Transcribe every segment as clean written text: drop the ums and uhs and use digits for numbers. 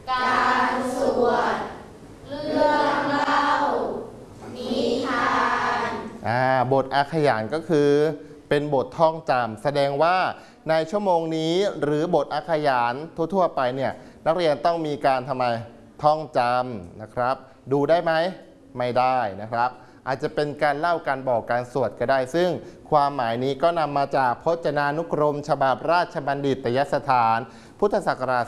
การสวดเรื่องเล่านิทานบทอาขยานก็คือเป็นบทท่องจำแสดงว่าในชั่วโมงนี้หรือบทอาขยานทั่วๆไปเนี่ยนักเรียนต้องมีการทำไมท่องจำนะครับดูได้ไหมไม่ได้นะครับอาจจะเป็นการเล่าการบอกการสวดก็ได้ซึ่งความหมายนี้ก็นำมาจากพจนานุกรมฉบับราชบัณฑิตยสถานพุทธศักราช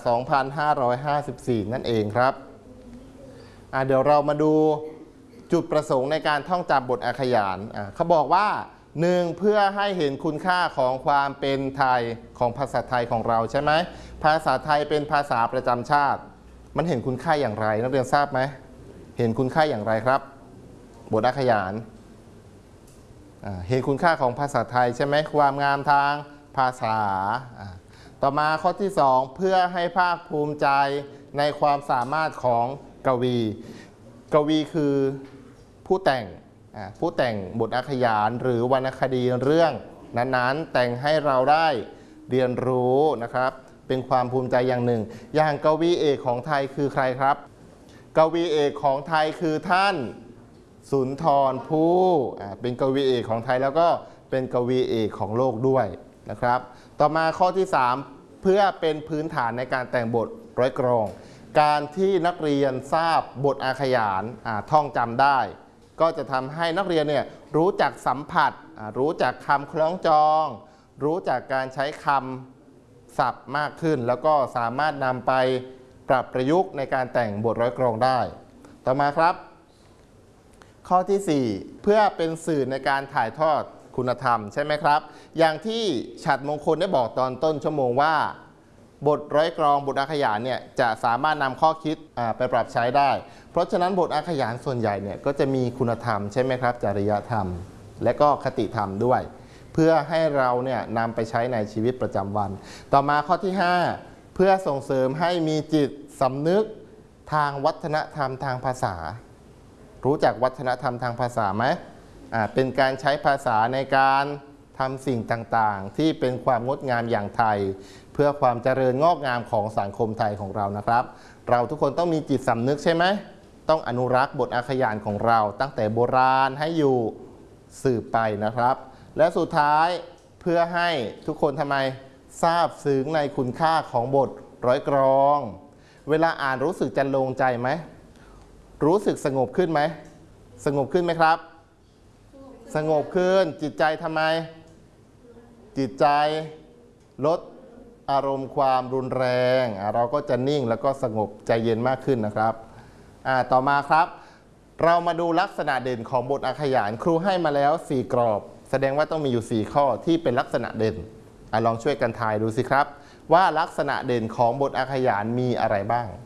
2554 นั่นเองครับเดี๋ยวเรามาดูจุดประสงค์ในการท่องจำบทอาขยานเขาบอกว่า1เพื่อให้เห็นคุณค่าของความเป็นไทยของภาษาไทยของเราใช่ไหมภาษาไทยเป็นภาษาประจำชาติมันเห็นคุณค่าอย่างไรนักเรียนทราบไหมเห็นคุณค่าอย่างไรครับบทอาขยานเห็นคุณค่าของภาษาไทยใช่ไหมความงามทางภาษาต่อมาข้อที่2เพื่อให้ภาคภูมิใจในความสามารถของกวีกวีคือผู้แต่งบทอาขยานหรือวรรณคดีเรื่องนั้นๆแต่งให้เราได้เรียนรู้นะครับเป็นความภูมิใจอย่างหนึ่งอย่างกวีเอกของไทยคือใครครับกวีเอกของไทยคือท่านสุนทรภู่เป็นกวีเอกของไทยแล้วก็เป็นกวีเอกของโลกด้วยนะครับต่อมาข้อที่3เพื่อเป็นพื้นฐานในการแต่งบทร้อยกรองการที่นักเรียนทราบบทอาขยานท่องจำได้ก็จะทำให้นักเรียนเนี่ยรู้จักสัมผัสรู้จักคำคล้องจองรู้จักการใช้คำศัพท์มากขึ้นแล้วก็สามารถนำไปปรับประยุกต์ในการแต่งบทร้อยกรองได้ต่อมาครับข้อที่4เพื่อเป็นสื่อในการถ่ายทอดคุณธรรมใช่ไหมครับอย่างที่ฉัตรมงคลได้บอกตอนต้นชั่วโมงว่าบทร้อยกรองบทอาขยานเนี่ยจะสามารถนำข้อคิดไปปรับใช้ได้เพราะฉะนั้นบทอาขยานส่วนใหญ่เนี่ยก็จะมีคุณธรรมใช่ไหมครับจริยธรรมและก็คติธรรมด้วยเพื่อให้เราเนี่ยนำไปใช้ในชีวิตประจำวันต่อมาข้อที่5เพื่อส่งเสริมให้มีจิตสำนึกทางวัฒนธรรมทางภาษารู้จักวัฒนธรรมทางภาษาไหมเป็นการใช้ภาษาในการทำสิ่งต่างๆที่เป็นความงดงามอย่างไทยเพื่อความเจริญงอกงามของสังคมไทยของเรานะครับเราทุกคนต้องมีจิตสำนึกใช่ไหมต้องอนุรักษ์บทอาขยานของเราตั้งแต่โบราณให้อยู่สืบไปนะครับและสุดท้ายเพื่อให้ทุกคนทำไมทราบซึ้งในคุณค่าของบทร้อยกรองเวลาอ่านรู้สึกจะลงใจไหมรู้สึกสงบขึ้นไหมสงบขึ้นไหมครับสงบขึ้นจิตใจทำไมจิตใจลดอารมณ์ความรุนแรงเราก็จะนิ่งแล้วก็สงบใจเย็นมากขึ้นนะครับต่อมาครับเรามาดูลักษณะเด่นของบทอาขยานครูให้มาแล้ว4กรอบแสดงว่าต้องมีอยู่4ข้อที่เป็นลักษณะเด่นลองช่วยกันทายดูสิครับว่าลักษณะเด่นของบทอาขยานมีอะไรบ้าง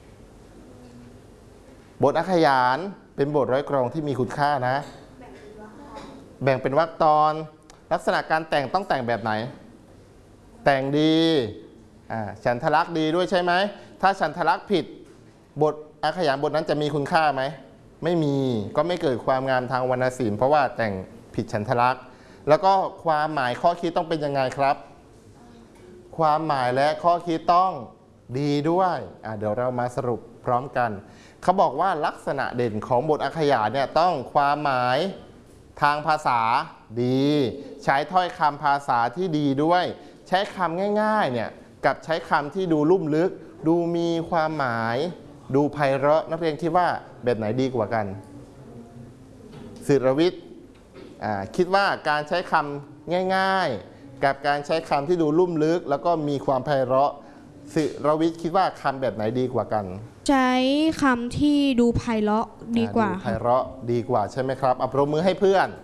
บทอาขยานเป็นบทร้อยกรองที่มีคุณค่านะแบ่งเป็นวรรคตอนลักษณะการแต่งต้องแต่งแบบไหนแต่งดีฉันทลักษณ์ดีด้วยใช่ไหมถ้าฉันทลักษณ์ผิดบทอาขยานบทนั้นจะมีคุณค่าไหมไม่มีก็ไม่เกิดความงามทางวรรณศิลป์เพราะว่าแต่งผิดฉันทลักษณ์แล้วก็ความหมายข้อคิดต้องเป็นยังไงครับความหมายและข้อคิดต้องดีด้วยเดี๋ยวเรามาสรุปพร้อมกันเขาบอกว่าลักษณะเด่นของบทอาขยานเนี่ยต้องความหมายทางภาษาดีใช้ถ้อยคำภาษาที่ดีด้วยใช้คำง่ายๆเนี่ยกับใช้คำที่ดูลุ่มลึกดูมีความหมายดูไพเราะนักเรียนคิดว่าแบบไหนดีกว่ากันศิรวิทย์คิดว่าการใช้คำง่ายๆกับการใช้คำที่ดูลุ่มลึกแล้วก็มีความไพเราะศิรวิทย์คิดว่าคำแบบไหนดีกว่ากันใช้คำที่ดูไพเราะดีกว่าไพเราะดีกว่าใช่ไหมครับปรบมือให้เพื่อน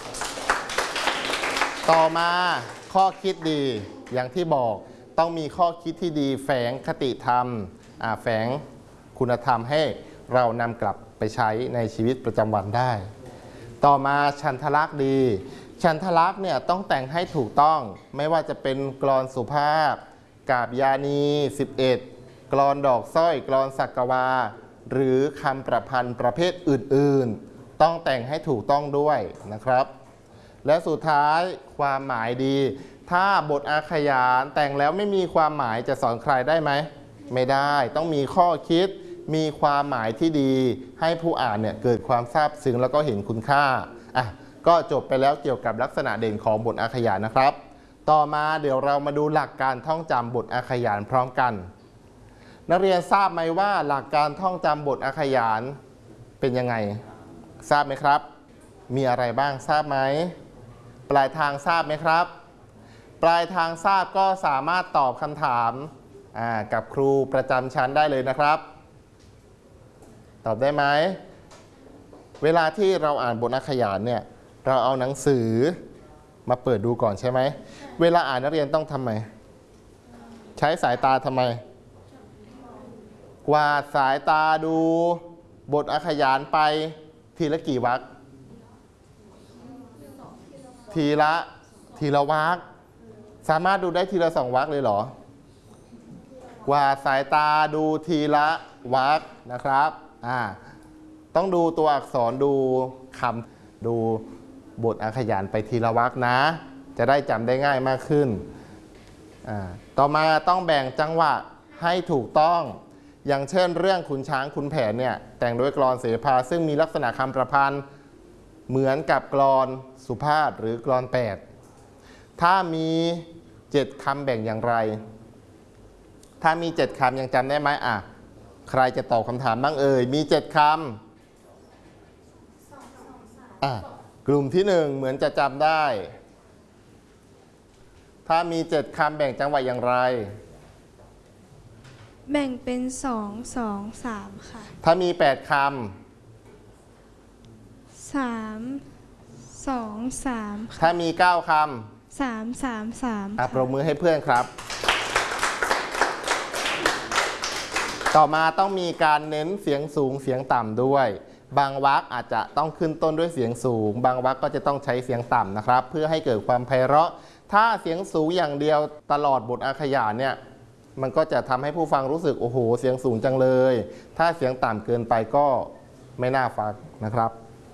ต่อมาข้อคิดดีอย่างที่บอกต้องมีข้อคิดที่ดีแฝงคติธรรมแฝงคุณธรรมให้เรานำกลับไปใช้ในชีวิตประจำวันได้ต่อมาฉันทลักษณ์ดีฉันทลักษณ์เนี่ยต้องแต่งให้ถูกต้องไม่ว่าจะเป็นกลอนสุภาพกาบยานี11กลอนดอกสร้อยกลอนสักกวาหรือคำประพันธ์ประเภทอื่นๆต้องแต่งให้ถูกต้องด้วยนะครับและสุดท้ายความหมายดีถ้าบทอาขยานแต่งแล้วไม่มีความหมายจะสอนใครได้ไหมไม่ได้ต้องมีข้อคิดมีความหมายที่ดีให้ผู้อ่านเนี่ยเกิดความซาบซึ้งแล้วก็เห็นคุณค่าก็จบไปแล้วเกี่ยวกับลักษณะเด่นของบทอาขยานนะครับต่อมาเดี๋ยวเรามาดูหลักการท่องจำบทอาขยานพร้อมกันนักเรียนทราบไหมว่าหลักการท่องจำบทอาขยานเป็นยังไงทราบไหมครับมีอะไรบ้างทราบไหมปลายทางทราบไหมครับปลายทางทราบก็สามารถตอบคำถามกับครูประจำชั้นได้เลยนะครับตอบได้ไหมเวลาที่เราอ่านบทอาขยานเนี่ยเราเอาหนังสือมาเปิดดูก่อนใช่ไหมเวลาอ่านนักเรียนต้องทำไมใช้สายตาทำไมกวาดสายตาดูบทอาขยานไปทีละกี่วรรคทีละวรรคสามารถดูได้ทีละ2 วรรคเลยเหรอกวาดสายตาดูทีละวรรคนะครับต้องดูตัวอักษรดูคำดูบทอาขยานไปทีละวรรคนะจะได้จำได้ง่ายมากขึ้นต่อมาต้องแบ่งจังหวะให้ถูกต้องอย่างเช่นเรื่องขุนช้างขุนแผนเนี่ยแต่งโดยกลอนเสภาซึ่งมีลักษณะคำประพันธ์เหมือนกับกลอนสุภาพหรือกลอน8ถ้ามี7คำแบ่งอย่างไรถ้ามี7คำยังจำได้ไหมใครจะตอบคำถามบ้างเอ่ยมี7คำกลุ่มที่1เหมือนจะจำได้ถ้ามี7คำแบ่งจังหวะอย่างไรแบ่งเป็น2 2 3ค่ะถ้ามี8คำ 3 2 3 ถ้ามี9คำ3 3 3 ปรบมือให้เพื่อนครับต่อมาต้องมีการเน้นเสียงสูงเสียงต่ำด้วยบางวรรคอาจจะต้องขึ้นต้นด้วยเสียงสูงบางวรรคก็จะต้องใช้เสียงต่ำนะครับเพื่อให้เกิดความไพเราะถ้าเสียงสูงอย่างเดียวตลอดบทอาขยานเนี่ยมันก็จะทำให้ผู้ฟังรู้สึกโอ้โหเสียงสูงจังเลยถ้าเสียงต่ำเกินไปก็ไม่น่าฟังนะครับ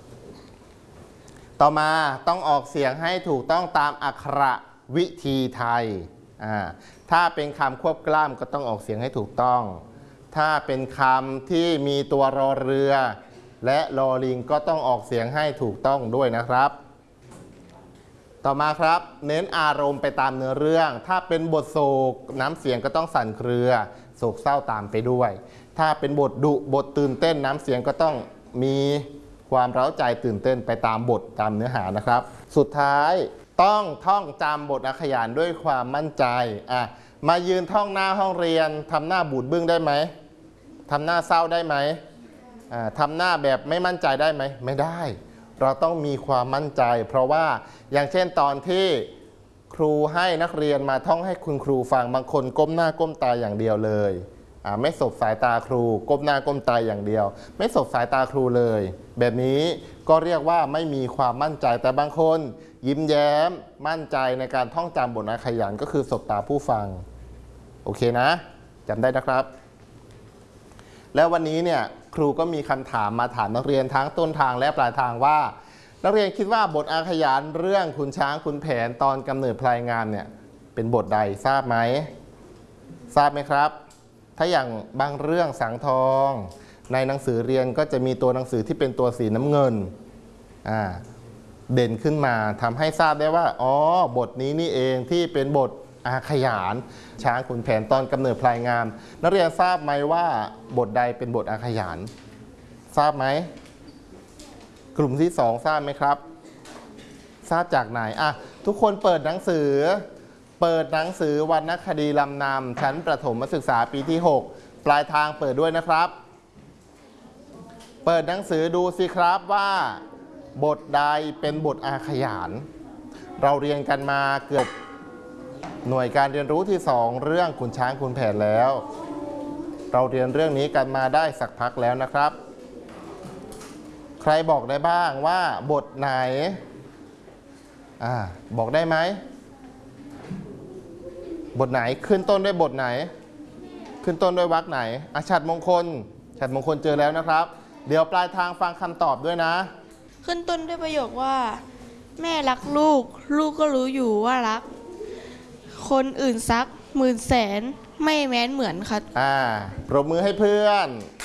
ต่อมาต้องออกเสียงให้ถูกต้องตามอักขระวิธีไทยถ้าเป็นคำควบกล้ำก็ต้องออกเสียงให้ถูกต้องถ้าเป็นคำที่มีตัวรอเรือและลอลิงก็ต้องออกเสียงให้ถูกต้องด้วยนะครับต่อมาครับเน้นอารมณ์ไปตามเนื้อเรื่องถ้าเป็นบทโศกน้ำเสียงก็ต้องสั่นเครือโศกเศร้าตามไปด้วยถ้าเป็นบทดุบทตื่นเต้นน้ำเสียงก็ต้องมีความเร้าใจตื่นเต้นไปตามบทตามเนื้อหานะครับสุดท้ายต้องท่องจำบทอาขยานด้วยความมั่นใจมายืนท่องหน้าห้องเรียนทำหน้าบูดบึ้งได้ไหมทำหน้าเศร้าได้ไหมทำหน้าแบบไม่มั่นใจได้ไหมไม่ได้เราต้องมีความมั่นใจเพราะว่าอย่างเช่นตอนที่ครูให้นักเรียนมาท่องให้คุณครูฟังบางคนก้มหน้าก้มตาอย่างเดียวเลยไม่สบสายตาครูก้มหน้าก้มตาอย่างเดียวไม่สบสายตาครูเลยแบบนี้ก็เรียกว่าไม่มีความมั่นใจแต่บางคนยิ้มแย้มมั่นใจในการท่องจำบทอาขยานก็คือสบตาผู้ฟังโอเคนะจำได้นะครับแล้ววันนี้เนี่ยครูก็มีคำถามมาถามนักเรียนทั้งต้นทางและปลายทางว่านักเรียนคิดว่าบทอาขยานเรื่องขุนช้างขุนแผนตอนกำเนิดพลายงามเนี่ยเป็นบทใดทราบไหมทราบไหมครับถ้าอย่างบางเรื่องสังทองในหนังสือเรียนก็จะมีตัวหนังสือที่เป็นตัวสีน้ำเงินเด่นขึ้นมาทำให้ทราบได้ว่าบทนี้นี่เองที่เป็นบทอาขยานช้างขุนแผนตอนกำเนิดพลายงามนักเรียนทราบไหมว่าบทใดเป็นบทอาขยานทราบไหมกลุ่มที่2ทราบไหมครับทราบจากไหนทุกคนเปิดหนังสือวรรณคดีลำนำชั้นประถมศึกษาปีที่6ปลายทางเปิดด้วยนะครับเปิดหนังสือดูสิครับว่าบทใดเป็นบทอาขยานเราเรียนกันมาเกือบหน่วยการเรียนรู้ที่2เรื่องขุนช้างขุนแผนแล้วเราเรียนเรื่องนี้กันมาได้สักพักแล้วนะครับใครบอกได้บ้างว่าบทไหนบอกได้ไหมบทไหนขึ้นต้นด้วยบทไหนขึ้นต้นด้วยวรรคไหนฉัตรมงคลเจอแล้วนะครับเดี๋ยวปลายทางฟังคำตอบด้วยนะขึ้นต้นด้วยประโยคว่าแม่รักลูกลูกก็รู้อยู่ว่ารักคนอื่นซักหมื่นแสนไม่แม้นเหมือนครับปรบมือให้เพื่อน